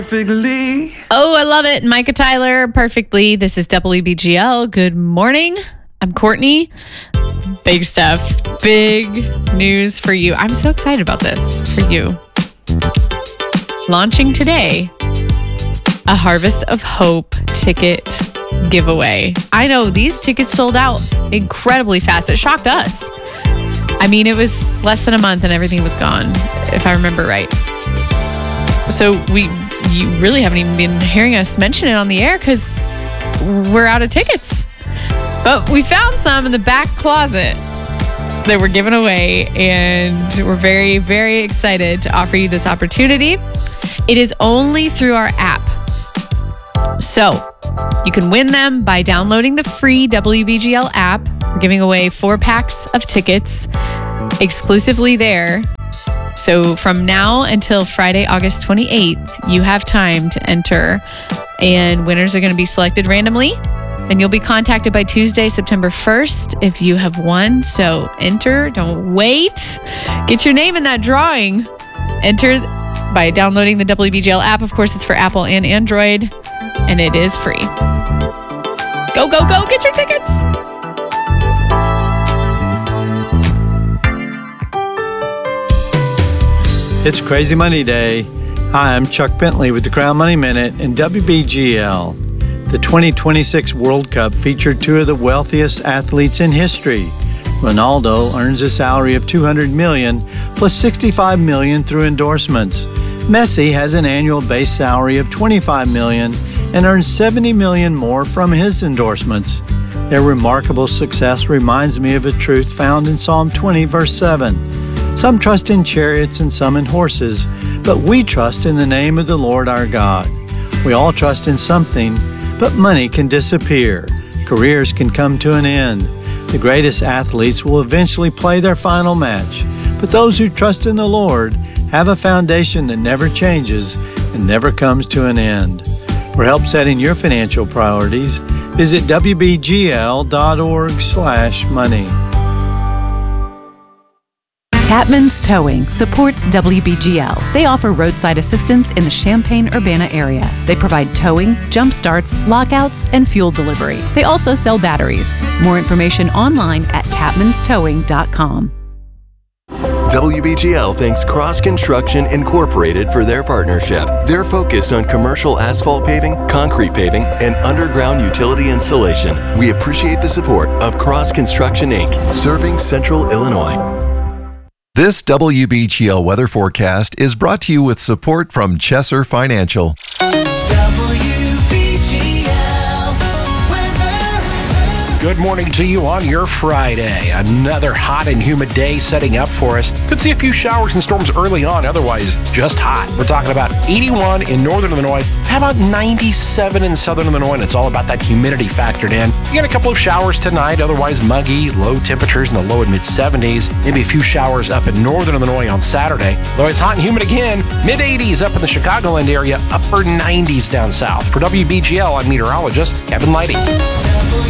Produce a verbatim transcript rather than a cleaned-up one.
Perfectly. Oh, I love it. Micah Tyler, perfectly. This is W B G L. Good morning. I'm Courtney. Big stuff. Big news for you. I'm so excited about this for you. Launching today, a Harvest of Hope ticket giveaway. I know these tickets sold out incredibly fast. It shocked us. I mean, it was less than a month and everything was gone, if I remember right. So we, you really haven't even been hearing us mention it on the air because we're out of tickets. But we found some in the back closet that were given away, and we're very, very excited to offer you this opportunity. It is only through our app. So you can win them by downloading the free W B G L app. We're giving away four packs of tickets exclusively there. So from now until Friday, August twenty-eighth, you have time to enter, and winners are going to be selected randomly, and you'll be contacted by Tuesday, September first if you have won. So enter, don't wait. Get your name in that drawing. Enter by downloading the W B G L app. Of course, it's for Apple and Android, and it is free. Go, go, go, get your tickets. It's Crazy Money Day. Hi, I'm Chuck Bentley with the Crown Money Minute and W B G L. The twenty twenty-six World Cup featured two of the wealthiest athletes in history. Ronaldo earns a salary of two hundred million dollars plus sixty-five million dollars through endorsements. Messi has an annual base salary of twenty-five million dollars and earns seventy million dollars more from his endorsements. Their remarkable success reminds me of a truth found in Psalm twenty, verse seven. Some trust in chariots and some in horses, but we trust in the name of the Lord our God. We all trust in something, but money can disappear. Careers can come to an end. The greatest athletes will eventually play their final match, but those who trust in the Lord have a foundation that never changes and never comes to an end. For help setting your financial priorities, visit W B G L dot org slash money. Tapman's Towing supports W B G L. They offer roadside assistance in the Champaign-Urbana area. They provide towing, jump starts, lockouts, and fuel delivery. They also sell batteries. More information online at tapmans towing dot com. W B G L thanks Cross Construction Incorporated for their partnership. Their focus on commercial asphalt paving, concrete paving, and underground utility installation. We appreciate the support of Cross Construction Incorporated, serving Central Illinois. This W B G L weather forecast is brought to you with support from Chesser Financial. W B G L weather. Good morning to you on your Friday. Another hot and humid day setting up for us. Could see a few showers and storms early on, otherwise just hot. We're talking about eighty-one in northern Illinois. How about ninety-seven in southern Illinois? And it's all about that humidity factored in. You get a couple of showers tonight, otherwise muggy, low temperatures in the low and mid seventies. Maybe a few showers up in northern Illinois on Saturday. Though it's hot and humid again, mid eighties up in the Chicagoland area, upper nineties down south. For W B G L, I'm meteorologist Kevin Lighty.